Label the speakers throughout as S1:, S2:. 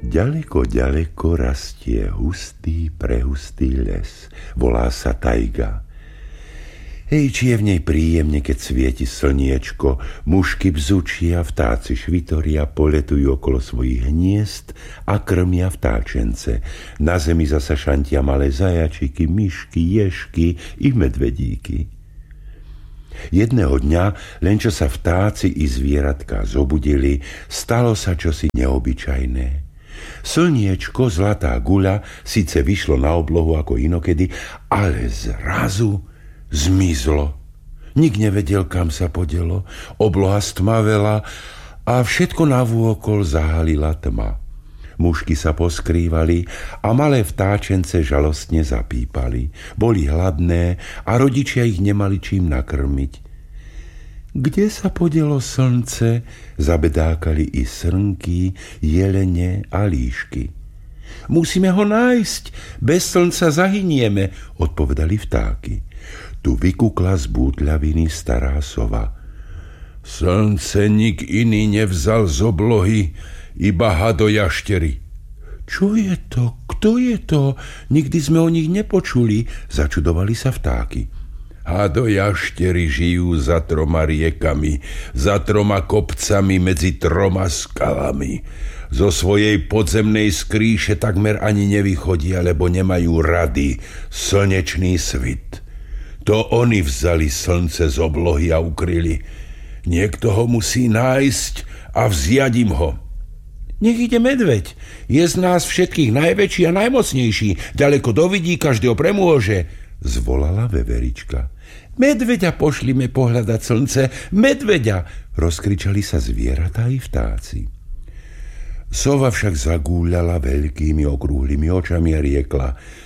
S1: Ďaleko, ďaleko rastie hustý, prehustý les. Volá sa tajga. Hej, či je v nej príjemne, keď svieti slniečko, mušky bzučia, vtáci švitoria, poletujú okolo svojich hniezd a krmia vtáčence. Na zemi zasa šantia malé zajačiky, myšky, ježky i medvedíky. Jedného dňa, len čo sa vtáci i zvieratká zobudili, stalo sa čosi neobyčajné. Slniečko, zlatá guľa, síce vyšlo na oblohu ako inokedy, ale zrazu zmizlo. Nik nevedel, kam sa podelo, obloha stmavela a všetko navôkol zahalila tma. Mušky sa poskrývali a malé vtáčence žalostne zapípali. Boli hladné a rodičia ich nemali čím nakrmiť. Kde sa podielo slnce, zabedákali i srnky, jelene a líšky. Musíme ho nájsť, bez slnca zahynieme, odpovedali vtáky. Tu vykukla z bútľaviny stará sova. Slnce nik iný nevzal z oblohy, iba hadojaštery. Čo je to? Kto je to? Nikdy sme o nich nepočuli, začudovali sa vtáky. Hadojaštery žijú za 3 riekami, za 3 kopcami medzi 3 skalami. Zo svojej podzemnej skrýše takmer ani nevychodia, lebo nemajú rady, slnečný svit. To oni vzali slnce z oblohy a ukryli. Niekto ho musí nájsť a vziať im ho. Nech ide medveď, je z nás všetkých najväčší a najmocnejší, ďaleko dovidí, každého premôže, zvolala veverička. Medveďa pošlime pohľadať slnce, medveďa, rozkričali sa zvieratá i vtáci. Sova však zagúľala veľkými okrúhlymi očami a riekla: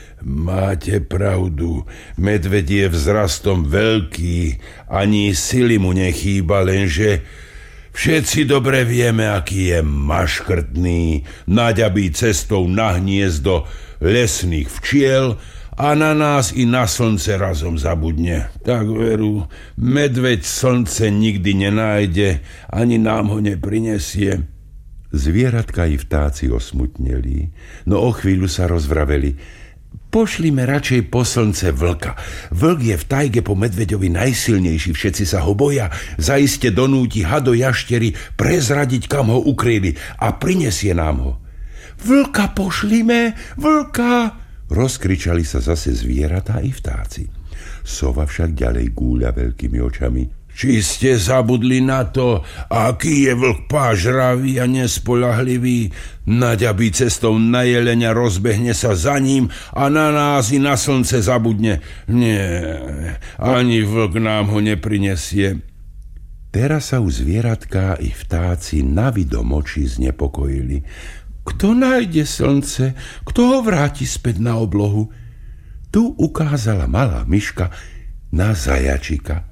S1: Máte pravdu, medveď je vzrastom veľký, ani sily mu nechýba, lenže všetci dobre vieme, aký je maškrtný, naďabí cestou na hniezdo lesných včiel a na nás i na slnce razom zabudne. Tak veru, medveď slnce nikdy nenájde, ani nám ho neprinesie. Zvieratka i vtáci osmutneli, no o chvíľu sa rozvraveli. Pošlime radšej po slnce vlka. Vlk je v tajge po medveďovi najsilnejší, všetci sa ho boja. Zaiste donúti hadojaštery prezradiť, kam ho ukryli a prinesie nám ho. Vlka pošlime, vlka! Rozkričali sa zase zvieratá i vtáci. Sova však ďalej gúľa veľkými očami. Či ste zabudli na to, aký je vlk pážravý a nespoľahlivý? Naďabí cestou na jelenia, rozbehne sa za ním a na nás i na slnce zabudne. Nie, ani vlk nám ho neprinesie. Teraz sa u zvieratká i vtáci navidom oči znepokojili. Kto nájde slnce? Kto ho vráti späť na oblohu? Tu ukázala malá myška na zajačika.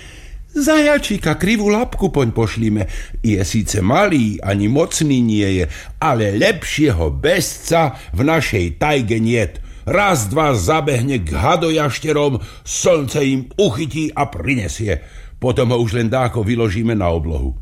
S1: Zajačika, krivú labku poň pošlíme. Je síce malý, ani mocný nie je, ale lepšieho bezca v našej tajge niet. Raz, dva zabehne k hadojašterom, slnce im uchytí a prinesie. Potom ho už len dáko vyložíme na oblohu.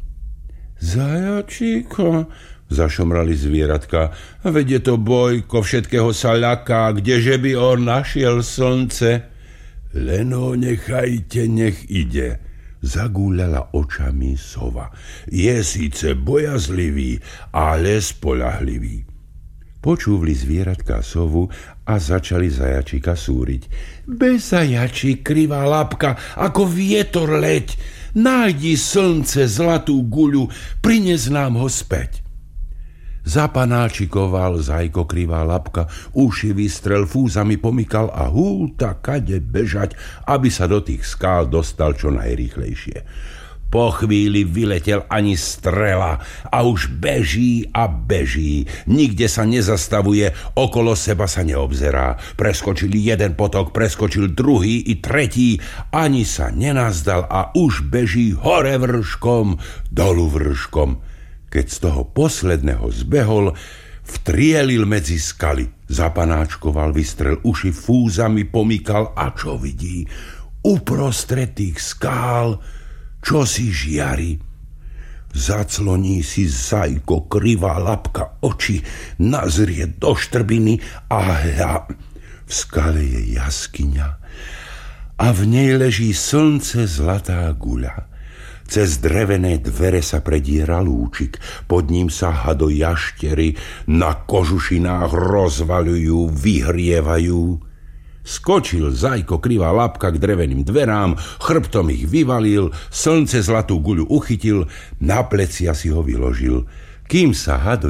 S1: Zajačiko, zašomrali zvieratka, veď je to Bojko, všetkého sa ľaká, kdeže by on našiel slnce? Len ho nechajte, nech ide, zagúľala očami sova. Je síce bojazlivý, ale spoľahlivý. Počúvli zvieratká sovu a začali zajačika súriť. Bez zajačí, krivá labka, ako vietor leď. Nájdi slnce, zlatú guľu, prines nám ho späť. Zapanáčikoval Zajko, krivá labka, uši vystrel, fúzami pomykal a húta kade bežať, aby sa do tých skál dostal čo najrýchlejšie. Po chvíli vyletel ani strela a už beží a beží. Nikde sa nezastavuje, okolo seba sa neobzerá. Preskočil jeden potok, preskočil druhý i tretí, ani sa nenazdal a už beží hore vrškom, dolu vrškom. Keď z toho posledného zbehol, vtrielil medzi skaly, zapanáčkoval, vystrel uši, fúzami pomykal a čo vidí? Uprostred tých skál čosi žiari. Zacloní si Zajko krivá labka oči, nazrie do štrbiny a hľa, v skale je jaskyňa a v nej leží slnce zlatá guľa. Cez drevené dvere sa prediera lúčik, pod ním sa hado jaštery na kožušinách rozvaľujú, vyhrievajú. Skočil Zajko krivá labka k dreveným dverám, chrbtom ich vyvalil, slnce zlatú guľu uchytil, na plecia si ho vyložil. Kým sa hado